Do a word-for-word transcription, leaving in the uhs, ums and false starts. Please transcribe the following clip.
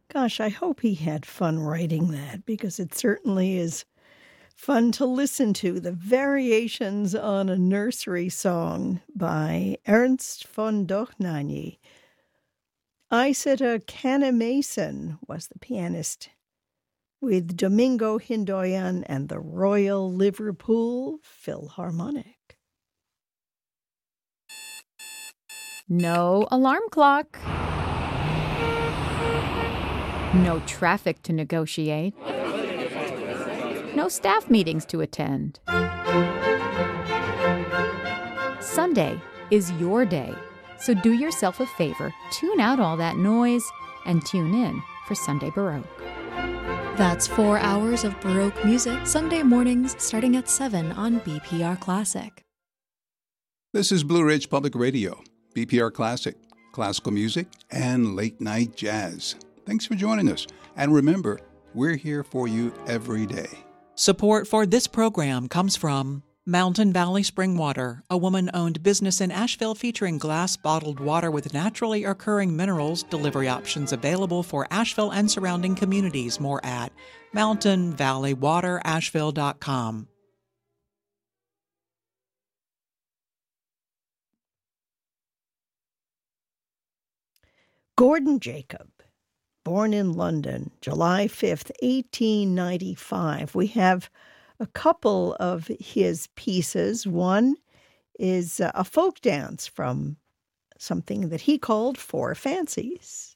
Gosh, I hope he had fun writing that, because it certainly is fun to listen to. The Variations on a Nursery Song by Ernst von Dohnanyi. Isata Canna-Mason was the pianist, with Domingo Hindoyan and the Royal Liverpool Philharmonic. No alarm clock. No traffic to negotiate. No staff meetings to attend. Sunday is your day, so do yourself a favor, tune out all that noise, and tune in for Sunday Baroque. That's four hours of Baroque music, Sunday mornings starting at seven on B P R Classic. This is Blue Ridge Public Radio, B P R Classic, classical music, and late night jazz. Thanks for joining us. And remember, we're here for you every day. Support for this program comes from Mountain Valley Spring Water, a woman-owned business in Asheville featuring glass-bottled water with naturally occurring minerals. Delivery options available for Asheville and surrounding communities. More at mountain valley water asheville dot com. Gordon Jacob, born in London, July fifth, eighteen ninety-five. We have a couple of his pieces. One is a folk dance from something that he called Four Fancies.